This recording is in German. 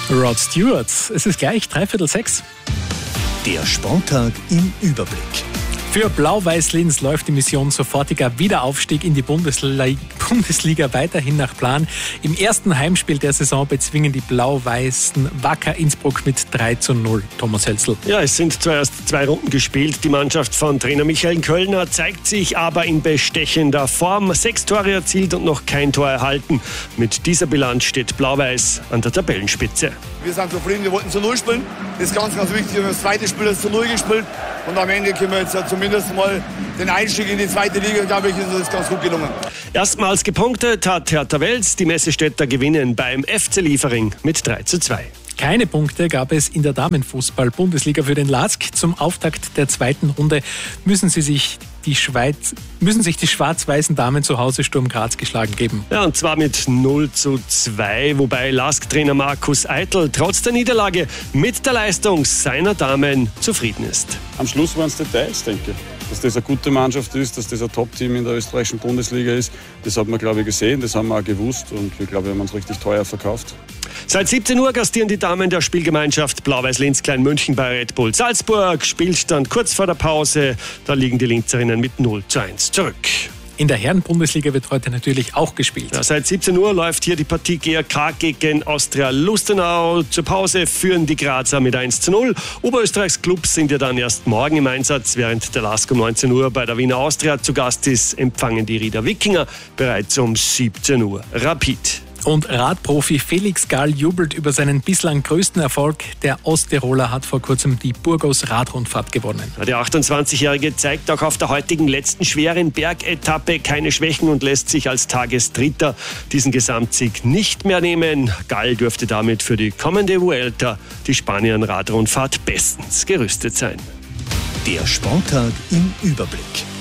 Rod Stewart. Es ist gleich 5:45. Der Sporttag im Überblick. Für Blau-Weiß-Linz läuft die Mission sofortiger Wiederaufstieg in die Bundesliga weiterhin nach Plan. Im ersten Heimspiel der Saison bezwingen die Blau-Weißen Wacker Innsbruck mit 3:0. Thomas Hölzl. Ja, es sind zwar erst 2 Runden gespielt. Die Mannschaft von Trainer Michael Kölner zeigt sich aber in bestechender Form. 6 Tore erzielt und noch kein Tor erhalten. Mit dieser Bilanz steht Blau-Weiß an der Tabellenspitze. Wir sind zufrieden, wir wollten zu 0 spielen. Das ist ganz, ganz wichtig. Wir haben das zweite Spiel zu 0 gespielt. Und am Ende können wir jetzt zumindest mal den Einstieg in die zweite Liga, glaube ich, ist uns das ganz gut gelungen. Erstmals gepunktet hat Hertha Wels. Die Messestädter gewinnen beim FC Liefering mit 3:2. Keine Punkte gab es in der Damenfußball-Bundesliga für den LASK. Zum Auftakt der zweiten Runde müssen sich die schwarz-weißen Damen zu Hause Sturm Graz geschlagen geben. Ja, und zwar mit 0:2, wobei LASK-Trainer Markus Eitel trotz der Niederlage mit der Leistung seiner Damen zufrieden ist. Am Schluss waren es Details, denke ich. Dass das eine gute Mannschaft ist, dass das ein Top-Team in der österreichischen Bundesliga ist, das hat man, glaube ich, gesehen, das haben wir auch gewusst und ich glaube, wir haben uns richtig teuer verkauft. Seit 17 Uhr gastieren die Damen der Spielgemeinschaft Blau-Weiß-Linz Kleinmünchen bei Red Bull Salzburg. Spielstand kurz vor der Pause, da liegen die Linzerinnen mit 0:1 zurück. In der Herren-Bundesliga wird heute natürlich auch gespielt. Ja, seit 17 Uhr läuft hier die Partie GRK gegen Austria Lustenau. Zur Pause führen die Grazer mit 1:0. Oberösterreichs Clubs sind ja dann erst morgen im Einsatz. Während der LASK um 19 Uhr bei der Wiener Austria zu Gast ist, empfangen die Rieder Wikinger bereits um 17 Uhr Rapid. Und Radprofi Felix Gall jubelt über seinen bislang größten Erfolg. Der Osttiroler hat vor kurzem die Burgos Radrundfahrt gewonnen. Der 28-Jährige zeigt auch auf der heutigen letzten schweren Bergetappe keine Schwächen und lässt sich als Tagesdritter diesen Gesamtsieg nicht mehr nehmen. Gall dürfte damit für die kommende Vuelta, die Spanien-Radrundfahrt, bestens gerüstet sein. Der Sporttag im Überblick.